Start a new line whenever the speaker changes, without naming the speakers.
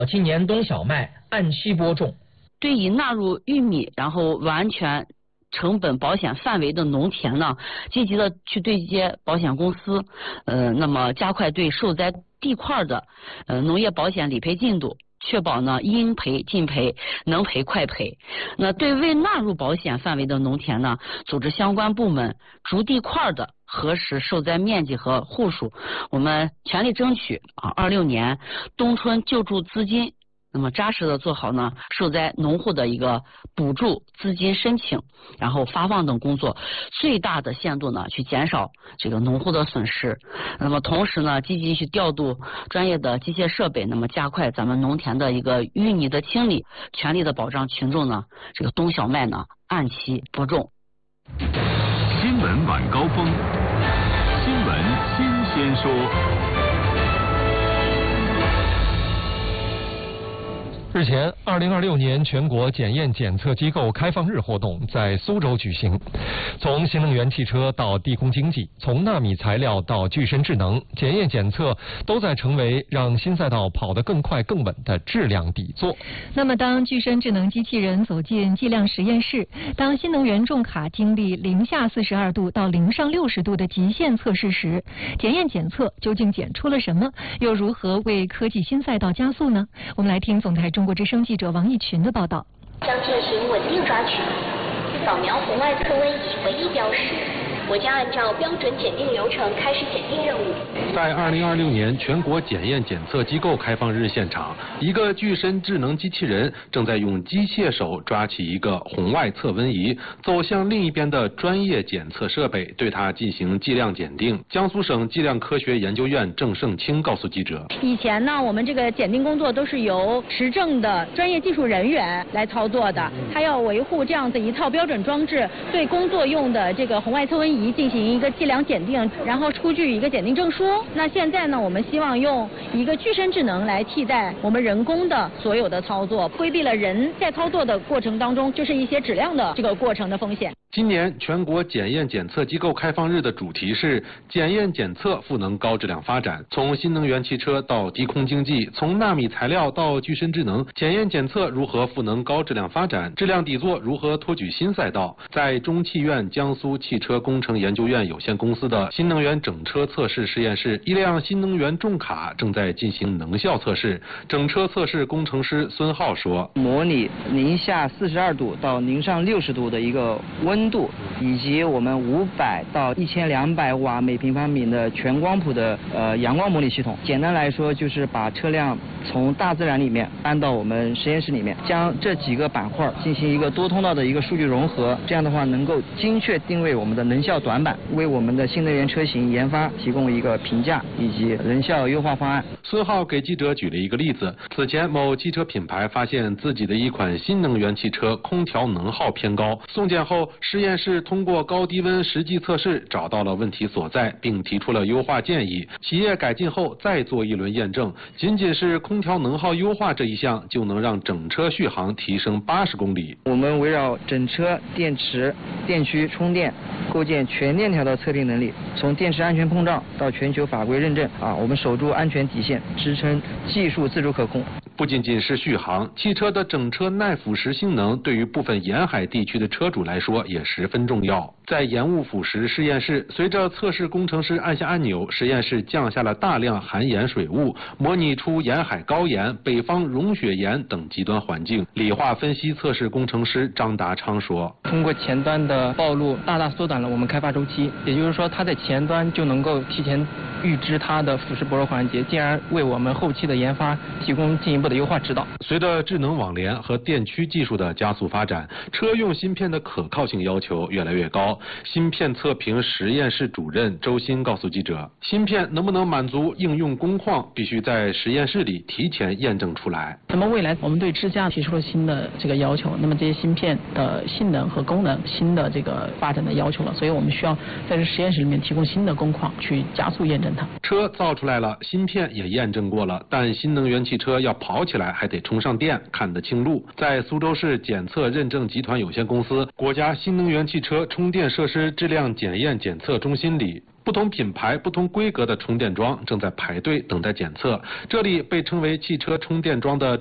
今年冬小麦按期播种。
对于纳入玉米然后完全成本保险范围的农田呢，积极的去对接保险公司，那么加快对受灾地块的农业保险理赔进度，确保呢应赔尽赔，能赔快赔。那对未纳入保险范围的农田呢，组织相关部门逐地块的核实受灾面积和户数，我们全力争取26年冬春救助资金。那么扎实的做好呢受灾农户的一个补助资金申请，然后发放等工作，最大的限度呢去减少这个农户的损失。那么同时呢，积极去调度专业的机械设备，那么加快咱们农田的一个淤泥的清理，全力的保障群众呢这个冬小麦呢按期播种。
新闻晚高峰，新闻新鲜说。
日前，2026年全国检验检测机构开放日活动在苏州举行。从新能源汽车到地空经济，从纳米材料到具身智能，检验检测都在成为让新赛道跑得更快更稳的质量底座。
那么，当具身智能机器人走进计量实验室，当新能源重卡经历零下42度到零上60度的极限测试时，检验检测究竟检出了什么？又如何为科技新赛道加速呢？我们来听总台中国之声记者王义群的报道。
将进行稳定抓取，扫描红外测温仪唯一标识。我将按照标准检定流程开始检定任务。
在2026年全国检验检测机构开放日现场，一个具身智能机器人正在用机械手抓起一个红外测温仪，走向另一边的专业检测设备，对它进行计量检定。江苏省计量科学研究院郑胜清告诉记者，
以前呢，我们这个检定工作都是由持证的专业技术人员来操作的，他要维护这样子一套标准装置，对工作用的这个红外测温仪进行一个计量检定，然后出具一个检定证书。那现在呢，我们希望用一个具身智能来替代我们人工的所有的操作，规避了人在操作的过程当中就是一些质量的这个过程的风险。
今年全国检验检测机构开放日的主题是检验检测赋能高质量发展，从新能源汽车到低空经济，从纳米材料到具身智能，检验检测如何赋能高质量发展，质量底座如何托举新赛道。在中汽院江苏汽车工程研究院有限公司的新能源整车测试实验室，一辆新能源重卡正在进行能效测试。整车测试工程师孙浩说，
模拟零下42度到零上60度的一个温度，以及我们500到1200瓦每平方米的全光谱的阳光模拟系统。简单来说，就是把车辆从大自然里面搬到我们实验室里面，将这几个板块进行一个多通道的一个数据融合，这样的话能够精确定位我们的能效短板，为我们的新能源车型研发提供一个评价以及能效优化方案。
孙浩给记者举了一个例子，此前某汽车品牌发现自己的一款新能源汽车空调能耗偏高，送检后实验室通过高低温实际测试找到了问题所在，并提出了优化建议。企业改进后再做一轮验证，仅仅是空调能耗优化这一项就能让整车续航提升80公里。
我们围绕整车电池、电驱、充电，构建全链条的测定能力，从电池安全碰撞到全球法规认证我们守住安全底线，支撑技术自主可控。
不仅仅是续航，汽车的整车耐腐蚀性能对于部分沿海地区的车主来说也十分重要。在盐雾腐蚀实验室，随着测试工程师按下按钮，实验室降下了大量含盐水雾，模拟出沿海高盐、北方融雪盐等极端环境。理化分析测试工程师张达昌说，
通过前端的暴露，大大缩短了我们开发周期，也就是说它在前端就能够提前预知它的腐蚀薄弱环节，进而为我们后期的研发提供进一步的优化指导。
随着智能网联和电驱技术的加速发展，车用芯片的可靠性要求越来越高。芯片测评实验室主任周鑫告诉记者，芯片能不能满足应用工况，必须在实验室里提前验证出来。
那么未来我们对支架提出了新的这个要求，那么这些芯片的性能和功能新的这个发展的要求了，所以我们需要在这实验室里面提供新的工况去加速验证它。
车造出来了，芯片也验证过了，但新能源汽车要跑起来还得充上电，看得清路。在苏州市检测认证集团有限公司国家新能源汽车充电设施质量检验检测中心里， 不同品牌、不同规格的充电桩正在排队等待检测。这里被称为汽车充电桩的